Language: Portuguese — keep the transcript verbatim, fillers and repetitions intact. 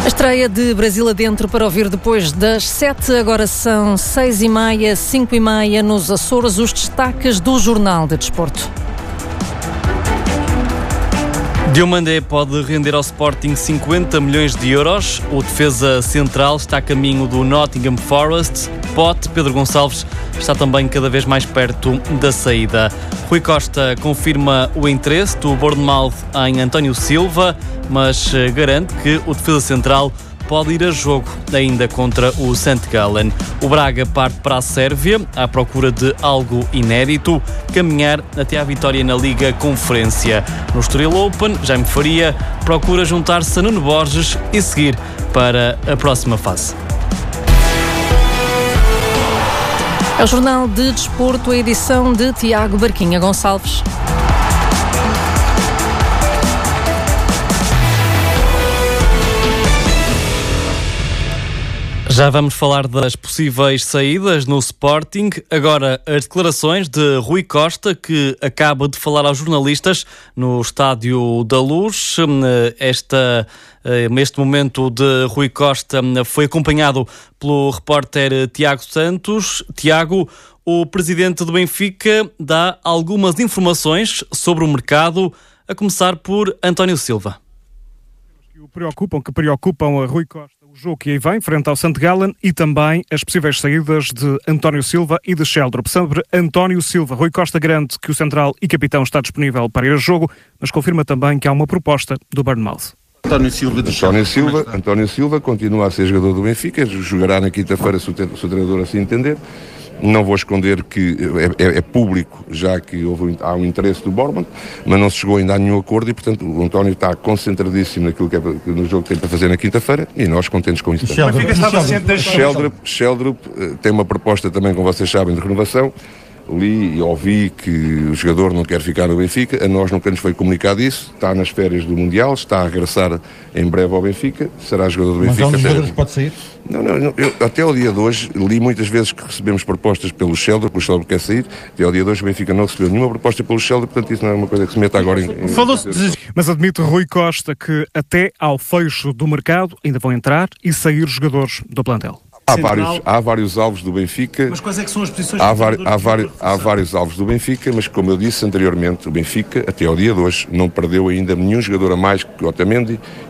A estreia de Brasil Adentro para ouvir depois das sete, agora são seis e meia, cinco e meia nos Açores, os destaques do Jornal de Desporto. Diomandé pode render ao Sporting cinquenta milhões de euros. O defesa central está a caminho do Nottingham Forest. Pote, Pedro Gonçalves, está também cada vez mais perto da saída. Rui Costa confirma o interesse do Bournemouth em António Silva, mas garante que o defesa central pode ir a jogo ainda contra o Saint Gallen. O Braga parte para a Sérvia à procura de algo inédito, caminhar até à vitória na Liga Conferência. No Estoril Open, Jaime Faria procura juntar-se a Nuno Borges e seguir para a próxima fase. É o Jornal de Desporto, a edição de Tiago Barquinha Gonçalves. Já vamos falar das possíveis saídas no Sporting. Agora, as declarações de Rui Costa, que acaba de falar aos jornalistas no Estádio da Luz. Esta, este momento de Rui Costa foi acompanhado pelo repórter Tiago Santos. Tiago, o presidente do Benfica dá algumas informações sobre o mercado, a começar por António Silva. Que o preocupam, que preocupam a Rui Costa. O jogo que aí vem, frente ao Saint Gallen, e também as possíveis saídas de António Silva e de Sheldrup. Sobre António Silva, Rui Costa garante que o central e capitão está disponível para ir a jogo, mas confirma também que há uma proposta do Bournemouth. António Silva, António Silva, António Silva continua a ser jogador do Benfica, jogará na quinta-feira se o treinador assim entender. Não vou esconder que é, é, é público, já que houve, há um interesse do Bournemouth, mas não se chegou ainda a nenhum acordo e, portanto, o António está concentradíssimo naquilo que é, no jogo que tem para fazer na quinta-feira e nós contentes com isso. Sheldrup, Sheldrup tem uma proposta também, como vocês sabem, de renovação. Li e ouvi que o jogador não quer ficar no Benfica, a nós nunca nos foi comunicado isso, está nas férias do Mundial, está a regressar em breve ao Benfica, será jogador do Benfica. Mas há um jogador que pode sair? Não, não, não eu, até ao dia de hoje, li muitas vezes que recebemos propostas pelo Sheldrup, o Sheldrup quer sair, até ao dia de hoje o Benfica não recebeu nenhuma proposta pelo Sheldrup, portanto isso não é uma coisa que se meta agora em... em... Mas admite Rui Costa que até ao fecho do mercado ainda vão entrar e sair jogadores do plantel. Há vários, há vários alvos do Benfica. Mas quais é que são as posições? Há, vari, há, vari, há vários alvos do Benfica, mas como eu disse anteriormente, o Benfica, até ao dia de hoje, não perdeu ainda nenhum jogador a mais que o Otamendi